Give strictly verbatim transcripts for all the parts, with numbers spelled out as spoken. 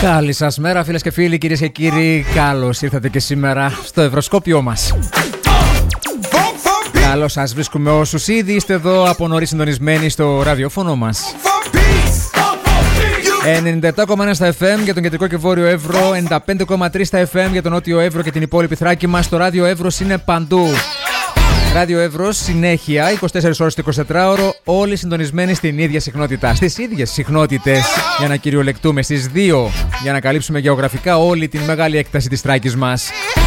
Καλή σας μέρα, φίλες και φίλοι, κυρίες και κύριοι. Καλώς ήρθατε και σήμερα στο Ευρωσκόπιο μας. Καλώς σας βρίσκουμε όσους ήδη είστε εδώ από νωρίς συντονισμένοι στο ραδιόφωνο μας. ενενήντα επτά κόμμα ένα στα εφ εμ για τον κεντρικό και βόρειο Εύρο, ενενήντα πέντε κόμμα τρία στα εφ εμ για τον νότιο Εύρο και την υπόλοιπη Θράκη μας. Το ράδιο Εύρος είναι παντού. Ράδιο Εύρος συνέχεια, είκοσι τέσσερις ώρες το εικοσιτετράωρο, όλοι συντονισμένοι στην ίδια συχνότητα. Στις ίδιες συχνότητες για να κυριολεκτούμε, στις δύο για να καλύψουμε γεωγραφικά όλη την μεγάλη έκταση της Θράκης μας.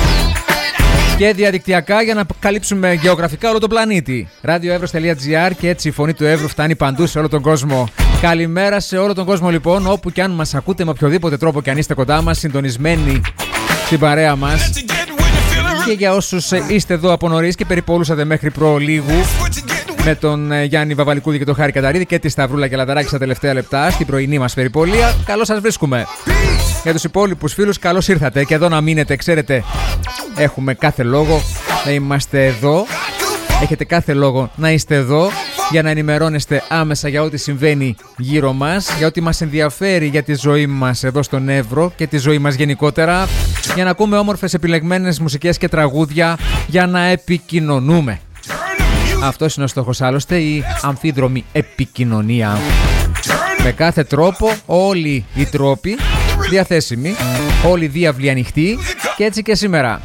Και διαδικτυακά για να καλύψουμε γεωγραφικά όλο τον πλανήτη. ράδιο-εύρος τελεία τζι άρ και έτσι η φωνή του Εύρου φτάνει παντού σε όλο τον κόσμο. Καλημέρα σε όλο τον κόσμο λοιπόν, όπου και αν μας ακούτε με οποιοδήποτε τρόπο και αν είστε κοντά μας, συντονισμένοι στην παρέα μας. Και για όσους είστε εδώ από νωρίς και περιπολούσατε μέχρι προλίγου με τον Γιάννη Βαβαλικούδη και τον Χάρη Καταρίδη και τη Σταυρούλα και Λαδαράκη στα τελευταία λεπτά στην πρωινή μας περιπολία, καλώς σας βρίσκουμε. Για τους υπόλοιπους φίλους, καλώς ήρθατε και εδώ να μείνετε. Ξέρετε, έχουμε κάθε λόγο να είμαστε εδώ. Έχετε κάθε λόγο να είστε εδώ για να ενημερώνεστε άμεσα για ό,τι συμβαίνει γύρω μας, για ό,τι μας ενδιαφέρει για τη ζωή μας εδώ στον Εύρο και τη ζωή μας γενικότερα, για να ακούμε όμορφες επιλεγμένες μουσικές και τραγούδια, για να επικοινωνούμε. Αυτός είναι ο στόχος άλλωστε, η αμφίδρομη επικοινωνία. Με κάθε τρόπο, όλοι οι τρόποι διαθέσιμοι, όλοι οι διάβλοι ανοιχτοί και έτσι και σήμερα.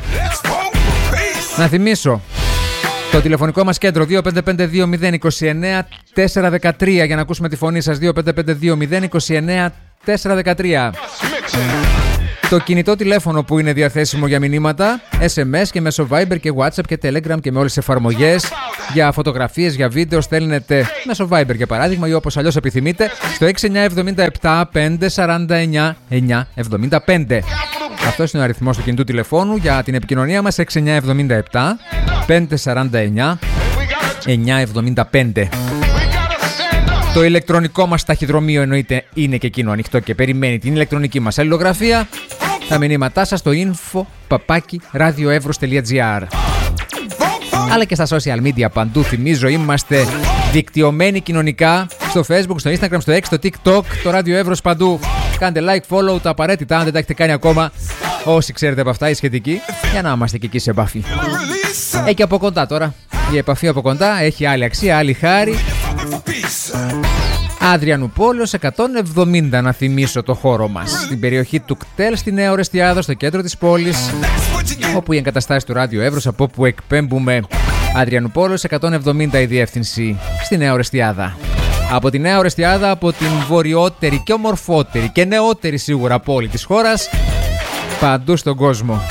Να θυμίσω το τηλεφωνικό μας κέντρο δύο πέντε πέντε δύο μηδέν είκοσι εννέα τετρακόσια δεκατρία για να ακούσουμε τη φωνή σας, δύο πέντε πέντε δύο μηδέν είκοσι εννέα τετρακόσια δεκατρία. Το κινητό τηλέφωνο που είναι διαθέσιμο για μηνύματα, ες εμ ες και μέσω Viber και WhatsApp και Telegram και με όλες τις εφαρμογές. Για φωτογραφίες, για βίντεο στέλνετε μέσω Viber για παράδειγμα ή όπως αλλιώς επιθυμείτε στο έξι εννιά επτά επτά πέντε τέσσερα εννιά εννιά επτά πέντε. Αυτός είναι ο αριθμός του κινητού τηλεφώνου για την επικοινωνία μας, έξι εννιά επτά επτά πέντε τέσσερα εννιά εννιά επτά πέντε. Το ηλεκτρονικό μας ταχυδρομείο εννοείται είναι και εκείνο ανοιχτό και περιμένει την ηλεκτρονική μας αλληλογραφία. Τα μηνύματά σας στο info παπάκι ράδιο-εύρος τελεία τζι άρ. Αλλά και στα social media παντού, θυμίζω, είμαστε δικτυωμένοι κοινωνικά στο Facebook, στο Instagram, στο X, στο TikTok, το ράδιο Εύρος παντού. Κάντε like, follow, τα απαραίτητα αν δεν τα έχετε κάνει ακόμα, όσοι ξέρετε από αυτά οι σχετικοί, για να είμαστε και εκεί σε επαφή. Ε, και από κοντά τώρα, η επαφή από κοντά έχει άλλη αξία, άλλη χάρη. Αδριανούπολεως εκατόν εβδομήντα, να θυμίσω το χώρο μας, στην περιοχή του ΚΤΕΛ, στη Νέα Ορεστιάδα, στο κέντρο της πόλης, όπου οι εγκαταστάσεις του Ράδιο Εύρος, από όπου εκπέμπουμε. Αδριανούπολεως εκατόν εβδομήντα η διεύθυνση, στη Νέα Ορεστιάδα. Από τη Νέα Ορεστιάδα, από την βορειότερη και ομορφότερη και νεότερη σίγουρα πόλη της χώρας, παντού στον κόσμο.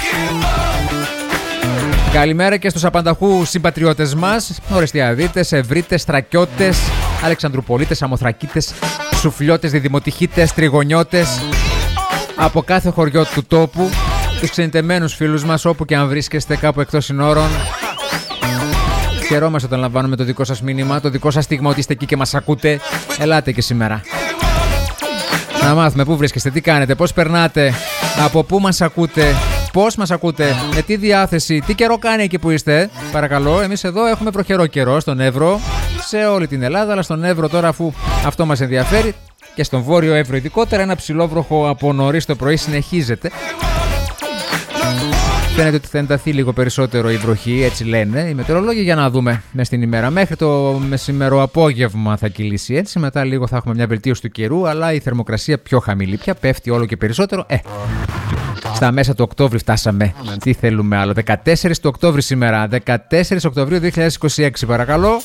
Καλημέρα και στους απανταχού συμπατριώτες μας, Ορεστιαδίτες, Ευρύτες, Στρακιώτες, Αλεξανδρουπολίτες, Αμοθρακίτες, Σουφλιώτες, Διδημοτυχίτες, Τριγωνιώτες, από κάθε χωριό του τόπου, τους ξενιτεμένους φίλους μας όπου και αν βρίσκεστε κάπου εκτός συνόρων. Χαιρόμαστε όταν λαμβάνουμε το δικό σας μήνυμα, το δικό σας στίγμα ότι είστε εκεί και μας ακούτε. Ελάτε και σήμερα. Να μάθουμε πού βρίσκεστε, τι κάνετε, πώς περνάτε, από πού μας ακούτε, πώς μας ακούτε, με τι διάθεση, τι καιρό κάνει εκεί που είστε. Παρακαλώ, εμείς εδώ έχουμε βροχερό καιρό στον Εύρο, σε όλη την Ελλάδα, αλλά στον Εύρο τώρα, αφού αυτό μας ενδιαφέρει, και στον Βόρειο Εύρο ειδικότερα, ένα ψηλόβροχο από νωρίς το πρωί συνεχίζεται. Φαίνεται ότι θα ενταθεί λίγο περισσότερο η βροχή, έτσι λένε οι μετεωρολόγοι, για να δούμε μες την ημέρα. Μέχρι το μεσημερό απόγευμα θα κυλήσει έτσι, μετά λίγο θα έχουμε μια βελτίωση του καιρού, αλλά η θερμοκρασία πιο χαμηλή πια, πέφτει όλο και περισσότερο. Ε, στα μέσα του Οκτώβρη φτάσαμε. Τι θέλουμε άλλο, δεκατέσσερις του Οκτώβρη σήμερα, δεκατέσσερις Οκτωβρίου δύο χιλιάδες είκοσι έξι παρακαλώ.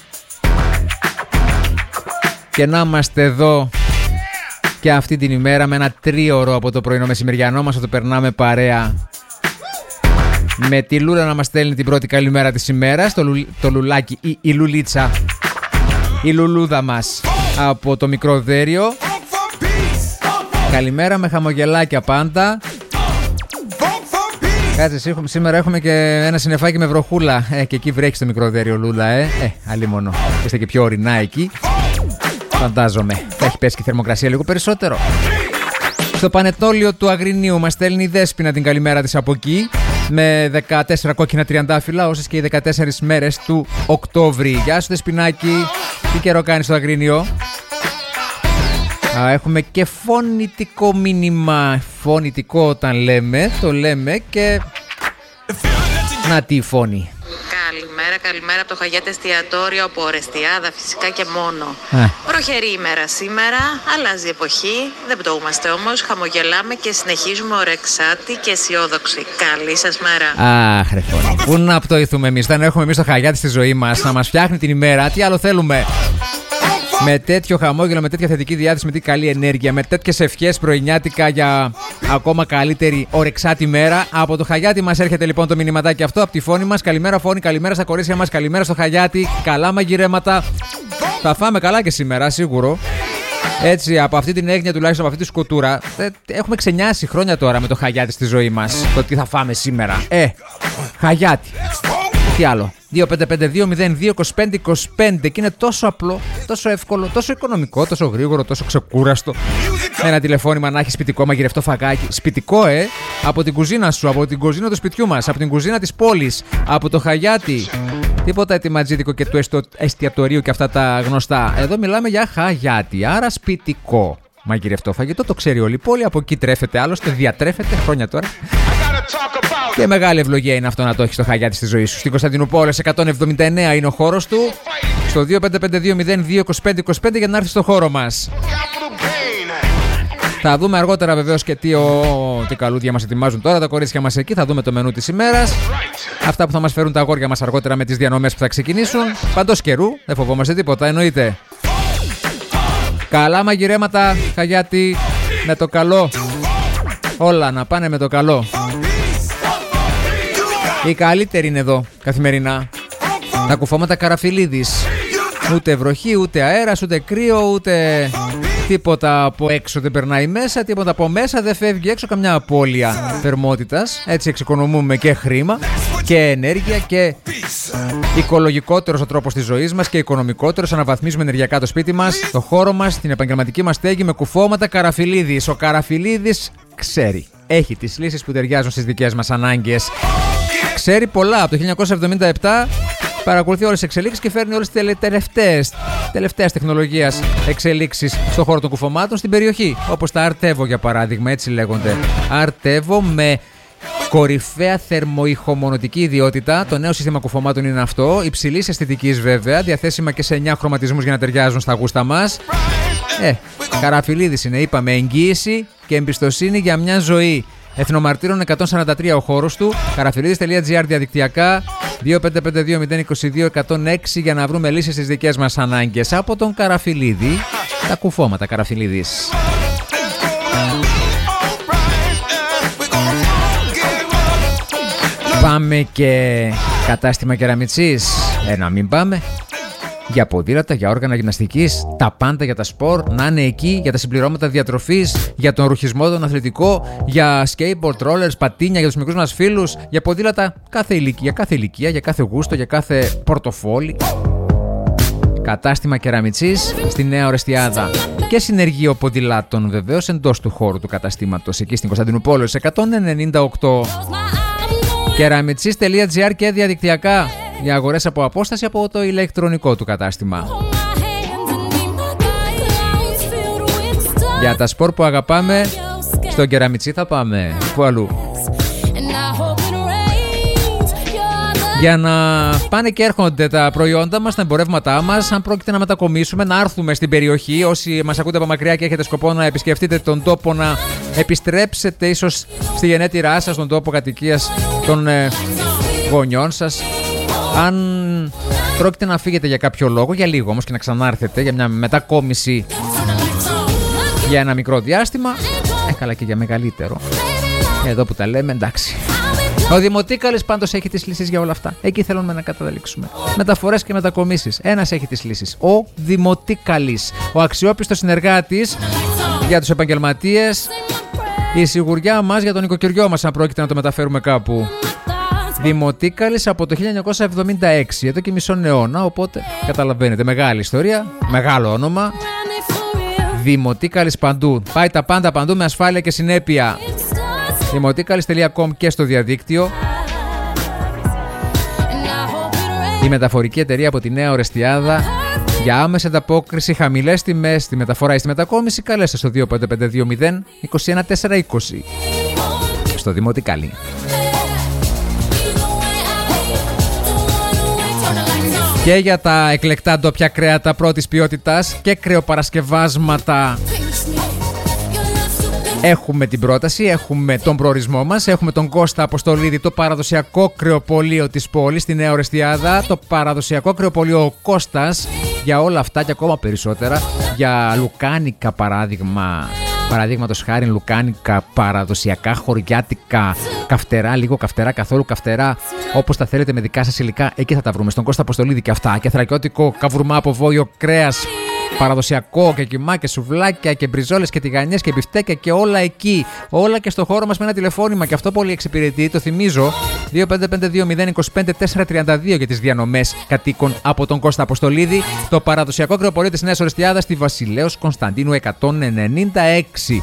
Και να είμαστε εδώ και αυτή την ημέρα με ένα τρίωρο από το πρωινό μεσημεριανό μας, το περνάμε παρέα. Με τη Λούλα να μας στέλνει την πρώτη καλημέρα της ημέρας, το, λου, το λουλάκι ή η λουλίτσα, η λουλούδα μας από το μικρό δέριο. Καλημέρα με χαμογελάκια πάντα. Κάτσε, σήμερα έχουμε και ένα συννεφάκι με βροχούλα. Ε, και εκεί βρέχει στο μικρό δέριο, Λούλα, ε. Ε, αλλήμονο. Είστε και πιο ορεινά εκεί. Φαντάζομαι. Θα έχει πέσει και η θερμοκρασία λίγο περισσότερο. Στο Πανετόλιο του Αγρινίου μας στέλνει η Δέσποινα την καλημέρα της από εκεί, με δεκατέσσερα κόκκινα τριαντάφυλλα, όσες και οι δεκατέσσερις μέρες του Οκτώβρη. Γεια σου Δεσποινάκη, τι καιρό κάνει στο Αγρίνιο? Α, έχουμε και φωνητικό μήνυμα. Φωνητικό όταν λέμε, το λέμε και... Να τη φωνή. Καλημέρα, καλημέρα από το Χαγιάτι εστιατόριο, από Ορεστιάδα φυσικά και μόνο. Α. Βροχερή ημέρα σήμερα, αλλάζει η εποχή, δεν πτωούμαστε όμως, χαμογελάμε και συνεχίζουμε ορεξάτη και αισιόδοξοι. Καλή σας μέρα. Αχ, ρε φωνή. Πού να πτωηθούμε εμείς, δεν έχουμε εμείς το Χαγιάτι στη ζωή μας να μας φτιάχνει την ημέρα, τι άλλο θέλουμε. Με τέτοιο χαμόγελο, με τέτοια θετική διάθεση, με τέτοια καλή ενέργεια, με τέτοιες ευχές πρωινιάτικα για ακόμα καλύτερη ορεξάτη μέρα. Από το Χαγιάτι μας έρχεται λοιπόν το μηνυματάκι αυτό, από τη φωνή μας. Καλημέρα φωνή, καλημέρα στα κορίτσια μας, καλημέρα στο Χαγιάτι. Καλά μαγειρέματα. Θα φάμε καλά και σήμερα, σίγουρο. Έτσι, από αυτή την έγνοια, τουλάχιστον από αυτή τη σκοτούρα, έχουμε ξενιάσει χρόνια τώρα με το Χαγιάτι στη ζωή μας. Το τι θα φάμε σήμερα. Ε, Χαγιάτι. Τι άλλο. δύο πέντε πέντε δύο μηδέν δύο είκοσι πέντε είκοσι πέντε και είναι τόσο απλό, τόσο εύκολο, τόσο οικονομικό, τόσο γρήγορο, τόσο ξεκούραστο. Ένα τηλεφώνημα να έχει σπιτικό μαγειρευτό φαγάκι. Σπιτικό, ε! Από την κουζίνα σου, από την κουζίνα του σπιτιού μας, από την κουζίνα της πόλης, από το Χαγιάτι. Τίποτα ετοιματζίδικο και του εστιατορίου και αυτά τα γνωστά. Εδώ μιλάμε για Χαγιάτι, άρα σπιτικό μαγειρευτό φαγητό. Το ξέρει όλη η πόλη, από εκεί τρέφεται άλλωστε, διατρέφεται χρόνια τώρα. Και μεγάλη ευλογία είναι αυτό να το έχεις στο Χαγιάτι στη ζωή σου. Στην Κωνσταντινούπολη εκατόν εβδομήντα εννέα είναι ο χώρος του. Στο δύο πέντε πέντε δύο μηδέν δύο είκοσι πέντε είκοσι πέντε για να έρθει στο χώρο μας. Θα δούμε αργότερα βεβαίως και τι, ο... τι καλούδια μας ετοιμάζουν τώρα τα κορίτσια μας εκεί. Θα δούμε το μενού της ημέρας. Αυτά που θα μας φέρουν τα αγόρια μας αργότερα με τις διανομές που θα ξεκινήσουν. Παντός καιρού, δεν φοβόμαστε τίποτα, εννοείται. Καλά μαγειρέματα, Χαγιάτι, με το καλό. Όλα να πάνε με το καλό. Οι καλύτεροι είναι εδώ καθημερινά. Τα κουφώματα Καραφιλίδης. Ούτε βροχή, ούτε αέρας, ούτε κρύο, ούτε τίποτα από έξω δεν περνάει μέσα, τίποτα από μέσα δεν φεύγει έξω, καμιά απώλεια θερμότητας. Έτσι εξοικονομούμε και χρήμα και ενέργεια και οικολογικότερος ο τρόπος της ζωής μας και οικονομικότερος. Αναβαθμίζουμε ενεργειακά το σπίτι μας, το χώρο μας, την επαγγελματική μας στέγη με κουφώματα Καραφιλίδης. Ο Καραφιλίδης ξέρει. Έχει τις λύσεις που ταιριάζουν στις δικές μας ανάγκες. Ξέρει πολλά. Από το χίλια εννιακόσια εβδομήντα επτά παρακολουθεί όλες τις εξελίξεις και φέρνει όλες τις τελευταίες, τελευταίες τεχνολογίας εξελίξεις στον χώρο των κουφωμάτων στην περιοχή. Όπως τα Artevo για παράδειγμα, έτσι λέγονται. Artevo με κορυφαία θερμοϊχομονωτική ιδιότητα. Το νέο σύστημα κουφωμάτων είναι αυτό. Υψηλής αισθητικής βέβαια, διαθέσιμα και σε εννιά χρωματισμούς για να ταιριάζουν στα γούστα μας. Ε, Καραφιλίδης είναι, είπαμε, εγγύηση και εμπιστοσύνη για μια ζωή. Εθνομαρτύρων εκατόν σαράντα τρία ο χώρος του. Καραφιλίδης τελεία τζι άρ διαδικτυακά. δύο πέντε πέντε δύο μηδέν είκοσι δύο εκατόν έξι για να βρούμε λύσεις στις δικές μας ανάγκες. Από τον Καραφιλίδη, τα κουφώματα Καραφιλίδης. Πάμε και κατάστημα κεραμιτσής. Ε, να μην πάμε. Για ποδήλατα, για όργανα γυμναστικής, τα πάντα για τα σπορ, να είναι εκεί, για τα συμπληρώματα διατροφής, για τον ρουχισμό, τον αθλητικό, για skateboard, rollers, πατίνια, για τους μικρούς μας φίλους, για ποδήλατα κάθε ηλικία, για κάθε ηλικία, για κάθε γούστο, για κάθε πορτοφόλι. Κατάστημα κεραμιτσής στη Νέα Ορεστιάδα και συνεργείο ποδηλάτων βεβαίως εντός του χώρου του καταστήματος εκεί στην Κωνσταντινούπολη εκατόν ενενήντα οκτώ. κεραμιτσής τελεία τζι άρ και διαδικτυακά για αγορές από απόσταση από το ηλεκτρονικό του κατάστημα. Για τα σπορ που αγαπάμε, στον κεραμιτσί θα πάμε. Πού αλλού? Για να πάνε και έρχονται τα προϊόντα μας, τα εμπορεύματά μας, αν πρόκειται να μετακομίσουμε, να έρθουμε στην περιοχή. Όσοι μας ακούτε από μακριά και έχετε σκοπό να επισκεφτείτε τον τόπο, να επιστρέψετε ίσως στη γενέτειρά σας, τον τόπο κατοικίας των ε, γονιών σας. Αν πρόκειται να φύγετε για κάποιο λόγο, για λίγο όμως, και να ξανάρθετε για μια μετακόμιση για ένα μικρό διάστημα, ε, καλά και για μεγαλύτερο. Εδώ που τα λέμε, εντάξει. Ο Δημοτίκαλης πάντως έχει τις λύσεις για όλα αυτά. Εκεί θέλουμε να καταλήξουμε. Μεταφορές και μετακομίσεις. Ένας έχει τις λύσεις. Ο Δημοτίκαλης. Ο αξιόπιστος συνεργάτης για τους επαγγελματίες. Η σιγουριά μας για τον νοικοκυριό μας, αν πρόκειται να το μεταφέρουμε κάπου. Δημοτίκαλης από το χίλια εννιακόσια εβδομήντα έξι, εδώ και μισό αιώνα, οπότε καταλαβαίνετε, μεγάλη ιστορία, μεγάλο όνομα. Δημοτίκαλης παντού. Πάει τα πάντα παντού με ασφάλεια και συνέπεια. δημοτίκαλης τελεία κομ και στο διαδίκτυο. Η μεταφορική εταιρεία από τη Νέα Ορεστιάδα Για άμεση ανταπόκριση, χαμηλές τιμές στη μεταφορά ή στη μετακόμιση, καλέστε στο δύο πέντε πέντε δύο μηδέν είκοσι ένα τετρακόσια είκοσι στο Δημοτικάλι. Και για τα εκλεκτά ντόπια κρέατα πρώτης ποιότητας και κρεοπαρασκευάσματα έχουμε την πρόταση, έχουμε τον προορισμό μας, έχουμε τον Κώστα Αποστολίδη, το παραδοσιακό κρεοπωλείο της πόλης, στη Νέα Ορεστιάδα, το παραδοσιακό κρεοπωλείο ο Κώστας, για όλα αυτά και ακόμα περισσότερα, για λουκάνικα παράδειγμα, παραδείγματος χάρη λουκάνικα, παραδοσιακά, χωριάτικα, καυτερά, λίγο καυτερά, καθόλου καυτερά, όπως τα θέλετε με δικά σας υλικά, εκεί θα τα βρούμε, στον Κώστα Αποστολίδη και αυτά, και θρακιώτικο καβουρμά από βόλιο κρέας, παραδοσιακό και κιμά και σουβλάκια και μπριζόλες και τηγανιές και μπιφτέκια και όλα εκεί. Όλα και στο χώρο μας με ένα τηλεφώνημα, και αυτό πολύ εξυπηρετεί. Το θυμίζω, δύο πέντε πέντε δύο μηδέν είκοσι πέντε τετρακόσια τριάντα δύο για τις διανομές κατοίκων από τον Κώστα Αποστολίδη. Το παραδοσιακό κρεοπωλείο της Νέας Ορεστιάδας στη Βασιλέως Κωνσταντίνου εκατόν ενενήντα έξι.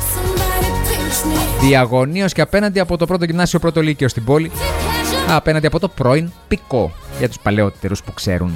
Διαγωνίως και απέναντι από το πρώτο γυμνάσιο πρώτο λύκειο στην πόλη. Απέναντι από το πρώην Πικό, για τους παλαιότερους που ξέρουν.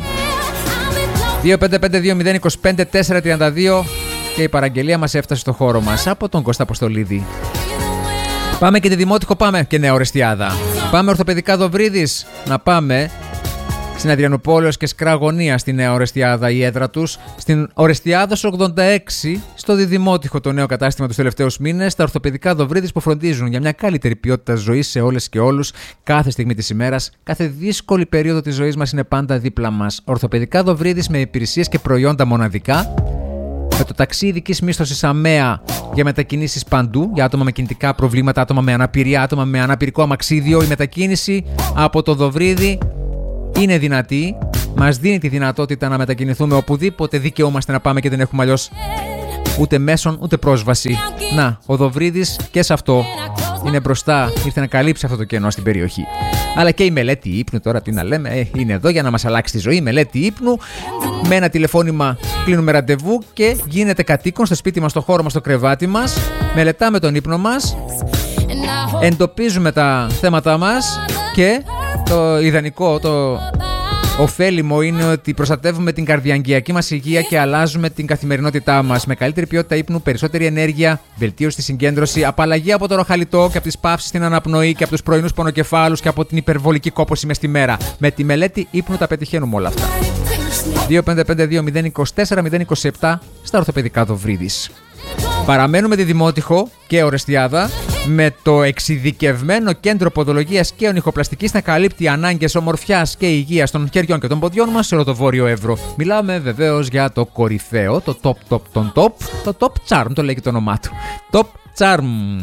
δύο πέντε πέντε δύο μηδέν είκοσι πέντε τετρακόσια τριάντα δύο και η παραγγελία μας έφτασε στο χώρο μας από τον Κώστα Αποστολίδη. Πάμε και τη Δημότυχο, πάμε και Νέα Ορεστιάδα. Πάμε Ορθοπαιδικά Δοβρίδης, να πάμε στην Αδριανουπόλεως και Σκραγωνία στη Νέα Ορεστιάδα η έδρα τους. Στην Ορεστιάδος ογδόντα έξι, στο Διδημότυχο, το νέο κατάστημα τους τελευταίους μήνες. Τα Ορθοπαιδικά Δοβρίδης που φροντίζουν για μια καλύτερη ποιότητα ζωής σε όλες και όλους, κάθε στιγμή της ημέρας, κάθε δύσκολη περίοδο της ζωής μας είναι πάντα δίπλα μας. Ορθοπαιδικά Δοβρίδης με υπηρεσίες και προϊόντα μοναδικά. Με το ταξί ειδικής μίσθωσης ΑΜΕΑ για μετακινήσεις παντού, για άτομα με κινητικά προβλήματα, άτομα με αναπηρία, άτομα με αναπηρικό αμαξίδιο. Η μετακίνηση από το Δοβρίδι είναι δυνατή, μας δίνει τη δυνατότητα να μετακινηθούμε οπουδήποτε δικαιούμαστε να πάμε και δεν έχουμε αλλιώς ούτε μέσον ούτε πρόσβαση. Να, ο Δοβρίδης και σε αυτό είναι μπροστά, ήρθε να καλύψει αυτό το κενό στην περιοχή. Αλλά και η μελέτη ύπνου, τώρα τι να λέμε, ε, είναι εδώ για να μας αλλάξει τη ζωή. Η μελέτη ύπνου, με ένα τηλεφώνημα κλείνουμε ραντεβού και γίνεται κατοίκον στο σπίτι μας, στο χώρο μας, στο κρεβάτι μας. Μελετάμε τον ύπνο μας, εντοπίζουμε τα θέματα μας και το ιδανικό, το ωφέλιμο είναι ότι προστατεύουμε την καρδιαγγειακή μας υγεία και αλλάζουμε την καθημερινότητά μας με καλύτερη ποιότητα ύπνου, περισσότερη ενέργεια, βελτίωση στη συγκέντρωση, απαλλαγή από το ροχαλιτό και από τις παύσεις στην αναπνοή και από τους πρωινούς πονοκεφάλους και από την υπερβολική κόπωση μες στη μέρα. Με τη μελέτη ύπνου τα πετυχαίνουμε όλα αυτά. δύο πέντε πέντε δύο μηδέν είκοσι τέσσερα μηδέν είκοσι επτά στα Ορθοπαιδικά Δοβρίδης. Παραμένουμε τη Δημότυχο και Ορεστιάδα με το εξειδικευμένο κέντρο ποδολογίας και ονυχοπλαστικής να καλύπτει ανάγκες ομορφιάς και υγείας των χεριών και των ποδιών μας σε όλο το Βόρειο Εύρο. Μιλάμε βεβαίως για το κορυφαίο, το top top των top, το Top Charm, το λέει και το όνομά του. Top Charm.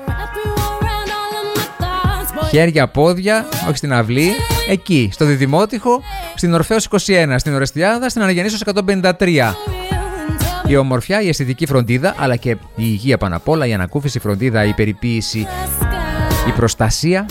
Χέρια, πόδια, όχι στην αυλή, εκεί, στο Διδημότυχο, στην Ορφέως είκοσι ένα, στην Ορεστιάδα, στην Αναγεννήσεως εκατόν πενήντα τρία. Η ομορφιά, η αισθητική φροντίδα, αλλά και η υγεία πάνω απ' όλα, η ανακούφιση, η φροντίδα, η περιποίηση, η προστασία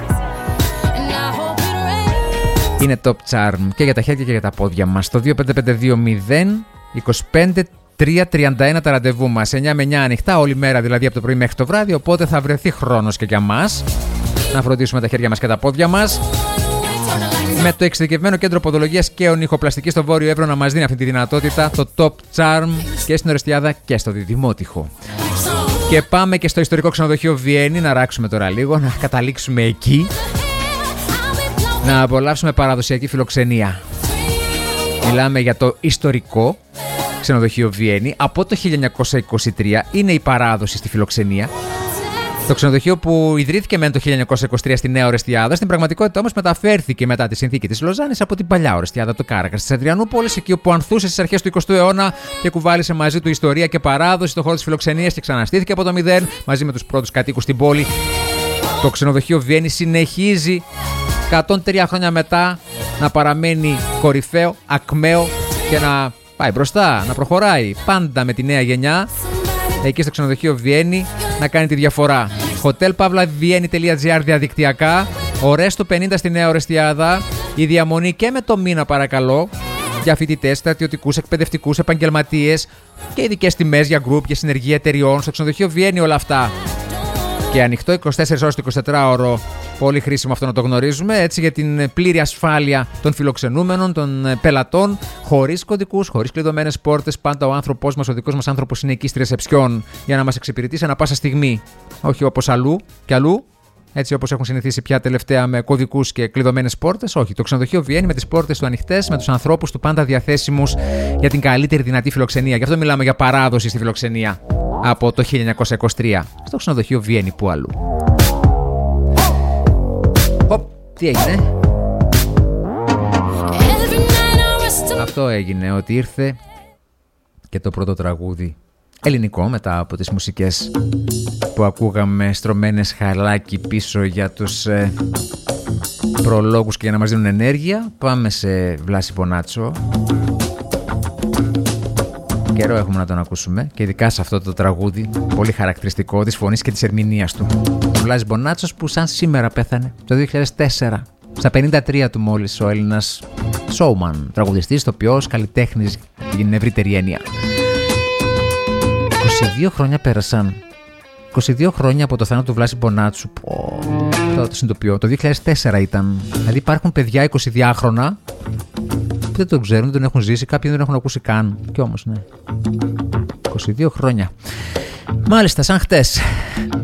είναι Top Charm και για τα χέρια και για τα πόδια μας. Το δύο πέντε πέντε δύο μηδέν είκοσι πέντε τρία τριάντα ένα τα ραντεβού μας, εννιά με εννιά ανοιχτά όλη μέρα, δηλαδή από το πρωί μέχρι το βράδυ, οπότε θα βρεθεί χρόνος και για μας να φροντίσουμε τα χέρια μας και τα πόδια μας. Με το εξειδικευμένο κέντρο ποδολογίας και ονυχοπλαστικής στο Βόρειο Εύρο να μας δίνει αυτή τη δυνατότητα, το Top Charm και στην Ορεστιάδα και στο Διδημότυχο. Και πάμε και στο ιστορικό ξενοδοχείο Βιέννη, να ράξουμε τώρα λίγο, να καταλήξουμε εκεί, να απολαύσουμε παραδοσιακή φιλοξενία. Μιλάμε για το ιστορικό ξενοδοχείο Βιέννη. Από το χίλια εννιακόσια είκοσι τρία είναι η παράδοση στη φιλοξενία. Το ξενοδοχείο που ιδρύθηκε μεν το χίλια εννιακόσια είκοσι τρία στη Νέα Ορεστιάδα, στην πραγματικότητα όμως μεταφέρθηκε μετά τη συνθήκη της Λοζάνης από την παλιά Ορεστιάδα, το Κάραγας της Αδριανούπολης, εκεί όπου ανθούσε στις αρχές του εικοστού αιώνα και κουβάλισε μαζί του ιστορία και παράδοση στον χώρο της φιλοξενίας και ξαναστήθηκε από το μηδέν μαζί με τους πρώτους κατοίκους στην πόλη. Το ξενοδοχείο Βιέννη συνεχίζει εκατόν τρία χρόνια μετά να παραμένει κορυφαίο, ακμαίο και να πάει μπροστά, να προχωράει πάντα με τη νέα γενιά. Εκεί στο ξενοδοχείο Βιέννη να κάνει τη διαφορά. hotel pavla vieni τελεία gr διαδικτυακά. Ωραίες το πενήντα στη Νέα Ορεστιάδα. Η διαμονή και με το μήνα παρακαλώ. Για φοιτητές, στρατιωτικούς, εκπαιδευτικούς, επαγγελματίες και ειδικές τιμές για γκρουπ, για συνεργεία εταιριών. Στο ξενοδοχείο Βιέννη όλα αυτά. Και ανοιχτό είκοσι τέσσερις ώρες το εικοσιτετράωρο Πολύ χρήσιμο αυτό να το γνωρίζουμε, έτσι, για την πλήρη ασφάλεια των φιλοξενούμενων, των πελατών, χωρίς κωδικούς, χωρίς κλειδωμένες πόρτες. Πάντα ο άνθρωπός μας, ο δικός μας άνθρωπος είναι εκεί στη ρεσεψιόν για να μας εξυπηρετήσει ανά πάσα στιγμή. Όχι όπως αλλού και αλλού, έτσι όπως έχουν συνηθίσει πια τελευταία με κωδικούς και κλειδωμένες πόρτες. Όχι, το ξενοδοχείο βγαίνει με τις πόρτες του ανοιχτές, με τους ανθρώπους του πάντα διαθέσιμους για την καλύτερη δυνατή φιλοξενία. Γι' αυτό μιλάμε για παράδοση στη φιλοξενία από το χίλια εννιακόσια είκοσι τρία. Στο ξενοδοχείο Βιέννη, πού αλλού. Οπ, τι έγινε? Αυτό έγινε, ότι ήρθε και το πρώτο τραγούδι ελληνικό μετά από τις μουσικές που ακούγαμε στρωμένες χαλάκι πίσω για τους ε, προλόγους και για να μας δίνουν ενέργεια. Πάμε σε Βλάση Μπονάτσο. Καιρό έχουμε να τον ακούσουμε και ειδικά σε αυτό το τραγούδι πολύ χαρακτηριστικό της φωνής και της ερμηνείας του. Ο Βλάσης Μπονάτσος που σαν σήμερα πέθανε το δύο χιλιάδες τέσσερα, στα πενήντα τρία του μόλις, ο Έλληνας showman, τραγουδιστής, ηθοποιός, καλλιτέχνης την ευρύτερη έννοια. είκοσι δύο χρόνια πέρασαν. είκοσι δύο χρόνια από το θάνατο του Βλάση Μπονάτσου. Πω, τώρα το συνειδητοποιώ. Το δύο χιλιάδες τέσσερα ήταν. Δηλαδή υπάρχουν παιδιά εικοσιδυάχρονα που δεν τον ξέρουν, δεν τον έχουν ζήσει, κάποιοι δεν τον έχουν ακούσει καν. Κι όμως, ναι. είκοσι δύο χρόνια. Μάλιστα, σαν χτες.